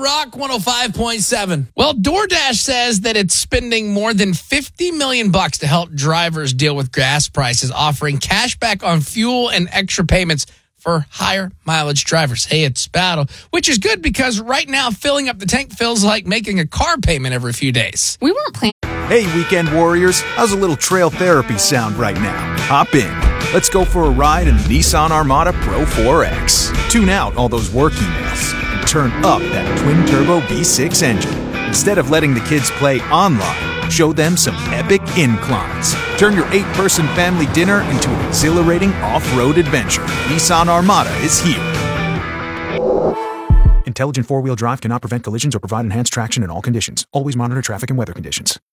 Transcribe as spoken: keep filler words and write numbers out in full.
Rock one oh five point seven. Well, DoorDash says that it's spending more than fifty million bucks to help drivers deal with gas prices, offering cash back on fuel and extra payments for higher mileage drivers. Hey, it's battle, which is good because right now filling up the tank feels like making a car payment every few days. We weren't planning. Hey, weekend warriors, how's a little trail therapy sound right now? Hop in. Let's go for a ride in the Nissan Armada Pro four X. Tune out all those work emails and turn up that twin-turbo V six engine. Instead of letting the kids play online, show them some epic inclines. Turn your eight-person family dinner into an exhilarating off-road adventure. Nissan Armada is here. Intelligent four-wheel drive cannot prevent collisions or provide enhanced traction in all conditions. Always monitor traffic and weather conditions.